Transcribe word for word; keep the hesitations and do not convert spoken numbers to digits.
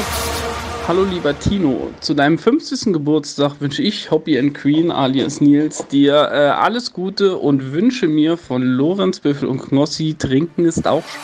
Hallo lieber Tino, zu deinem fünfzigsten Geburtstag wünsche ich Hoppy and Queen alias Nils dir äh, alles Gute und wünsche mir von Lorenz Büffel und Knossi, trinken ist auch